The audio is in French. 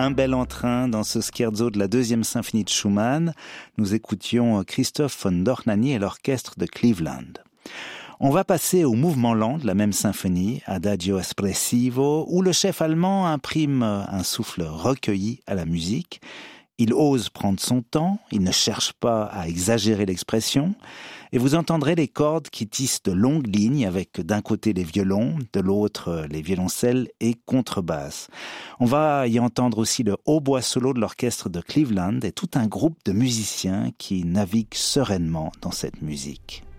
un bel entrain dans ce scherzo de la deuxième symphonie de Schumann. Nous écoutions Christoph von Dohnanyi et l'orchestre de Cleveland. On va passer au mouvement lent de la même symphonie, Adagio espressivo, où le chef allemand imprime un souffle recueilli à la musique. Il ose prendre son temps, il ne cherche pas à exagérer l'expression, et vous entendrez les cordes qui tissent de longues lignes avec d'un côté les violons, de l'autre les violoncelles et contrebasses. On va y entendre aussi le hautbois solo de l'orchestre de Cleveland et tout un groupe de musiciens qui naviguent sereinement dans cette musique.